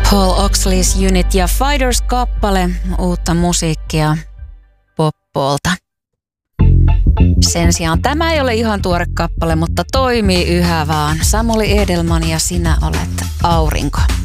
Paul Oxley's Unit ja Fighters-kappale, uutta musiikkia Poppolta. Sen sijaan tämä ei ole ihan tuore kappale, mutta toimii yhä vaan. Samuli Edelman ja Sinä olet aurinko.